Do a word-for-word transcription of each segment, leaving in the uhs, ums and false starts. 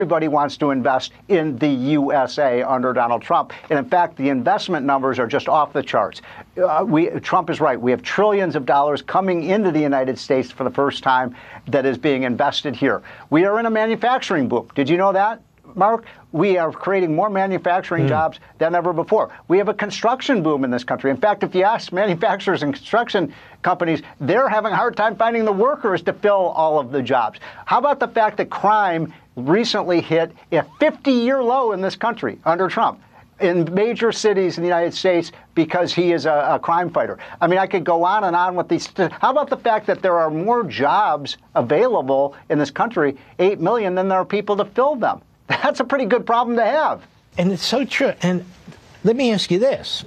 Everybody wants to invest in the U S A under Donald Trump. And in fact, the investment numbers are just off the charts. Uh, we, Trump is right. We have trillions of dollars coming into the United States for the first time that is being invested here. We are in a manufacturing boom. Did you know that, Mark? We are creating more manufacturing mm. jobs than ever before. We have a construction boom in this country. In fact, if you ask manufacturers and construction companies, they're having a hard time finding the workers to fill all of the jobs. How about the fact that crime recently hit a fifty-year low in this country under Trump in major cities in the United States because he is a, a crime fighter? I mean, I could go on and on with these. How about the fact that there are more jobs available in this country, eight million, than there are people to fill them? That's a pretty good problem to have. And it's so true. And let me ask you this.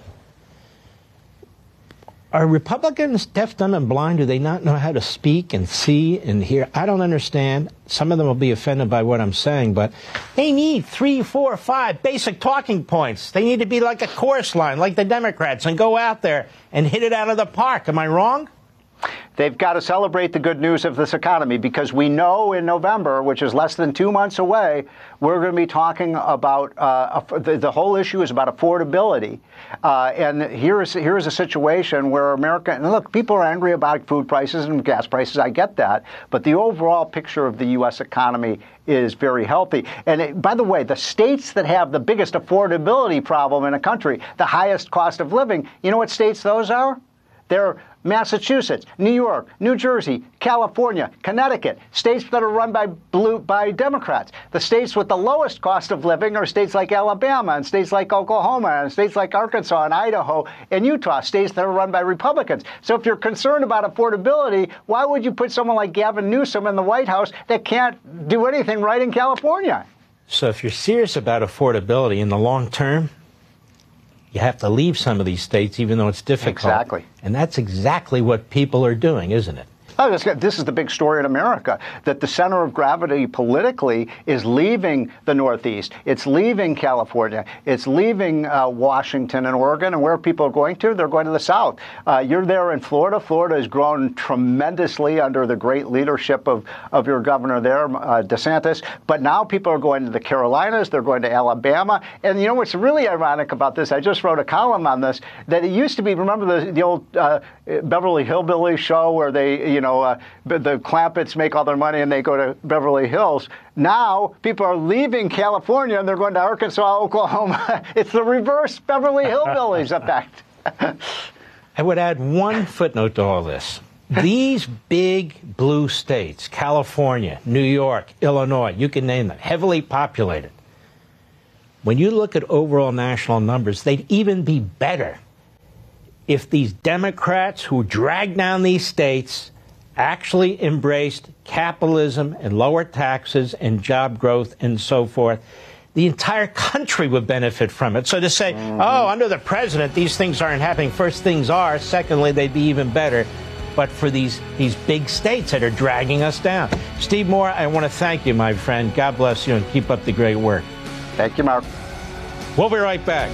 Are Republicans deaf, dumb, and blind? Do they not know how to speak and see and hear? I don't understand. Some of them will be offended by what I'm saying, but they need three, four, five basic talking points. They need to be like a chorus line, like the Democrats, and go out there and hit it out of the park. Am I wrong? They've got to celebrate the good news of this economy, because we know in November, which is less than two months away, we're going to be talking about uh, the, the whole issue is about affordability. Uh, and here's here's a situation where America, and look, people are angry about food prices and gas prices. I get that. But the overall picture of the U S economy is very healthy. And it, by the way, the states that have the biggest affordability problem in a country, the highest cost of living, you know what states those are? They're Massachusetts, New York, New Jersey, California, Connecticut, states that are run by blue by Democrats. The states with the lowest cost of living are states like Alabama and states like Oklahoma and states like Arkansas and Idaho and Utah, states that are run by Republicans. So if you're concerned about affordability, why would you put someone like Gavin Newsom in the White House that can't do anything right in California? So if you're serious about affordability in the long term, you have to leave some of these states, even though it's difficult. Exactly. And that's exactly what people are doing, isn't it? Oh, this is the big story in America, that the center of gravity politically is leaving the Northeast. It's leaving California. It's leaving uh, Washington and Oregon. And where people are going to? They're going to the South. Uh, you're there in Florida. Florida has grown tremendously under the great leadership of, of your governor there, uh, DeSantis. But now people are going to the Carolinas. They're going to Alabama. And you know what's really ironic about this? I just wrote a column on this, that it used to be, remember the, the old uh, Beverly Hillbillies show where they, you know, know, uh, the Clampetts make all their money and they go to Beverly Hills. Now people are leaving California and they're going to Arkansas, Oklahoma. It's the reverse Beverly Hillbillies effect. I would add one footnote to all this. These big blue states, California, New York, Illinois, you can name them, heavily populated. When you look at overall national numbers, they'd even be better if these Democrats who drag down these states actually embraced capitalism and lower taxes and job growth and so forth. The entire country would benefit from it. So to say, mm-hmm. oh, under the president, these things aren't happening. First, things are. Secondly, they'd be even better. But for these, these big states that are dragging us down. Steve Moore, I want to thank you, my friend. God bless you and keep up the great work. Thank you, Mark. We'll be right back.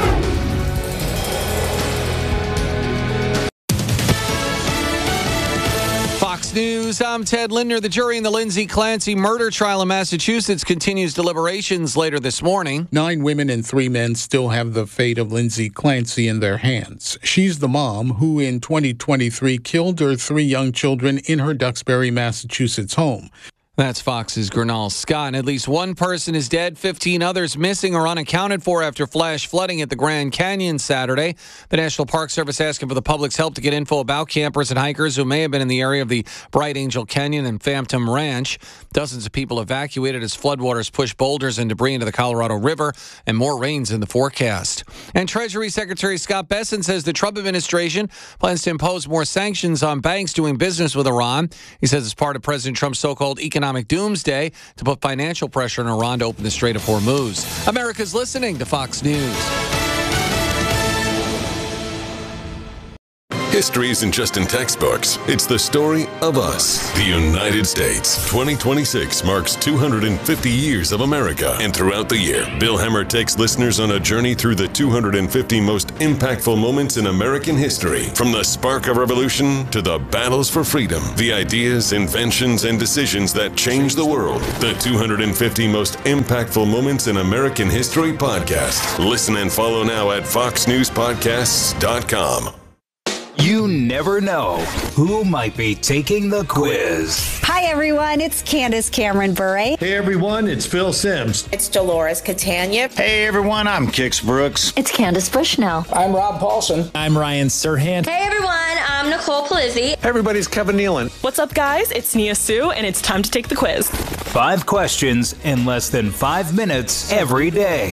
Fox News, I'm Ted Lindner. The jury in the Lindsay Clancy murder trial in Massachusetts continues deliberations later this morning. Nine women and three men still have the fate of Lindsay Clancy in their hands. She's the mom who in twenty twenty-three killed her three young children in her Duxbury, Massachusetts home. That's Fox's Gernal Scott. At least one person is dead, fifteen others missing or unaccounted for after flash flooding at the Grand Canyon Saturday. The National Park Service asking for the public's help to get info about campers and hikers who may have been in the area of the Bright Angel Canyon and Phantom Ranch. Dozens of people evacuated as floodwaters push boulders and debris into the Colorado River, and more rains in the forecast. And Treasury Secretary Scott Bessent says the Trump administration plans to impose more sanctions on banks doing business with Iran. He says it's part of President Trump's so-called economic doomsday to put financial pressure on Iran to open the Strait of Hormuz. America's listening to Fox News. History isn't just in textbooks. It's the story of us, the United States. twenty twenty-six marks two hundred fifty years of America. And throughout the year, Bill Hemmer takes listeners on a journey through the two hundred fifty most impactful moments in American history. From the spark of revolution to the battles for freedom, the ideas, inventions, and decisions that changed the world. The two hundred fifty most impactful moments in American history podcast. Listen and follow now at fox news podcasts dot com. You never know who might be taking the quiz. Hi, everyone. It's Candace Cameron Bure. Hey, everyone. It's Phil Sims. It's Dolores Catania. Hey, everyone. I'm Kix Brooks. It's Candace Bushnell. I'm Rob Paulson. I'm Ryan Serhant. Hey, everyone. I'm Nicole Palizzi. Hey, everybody's Kevin Nealon. What's up, guys? It's Nia Sue, and it's time to take the quiz. Five questions in less than five minutes every day.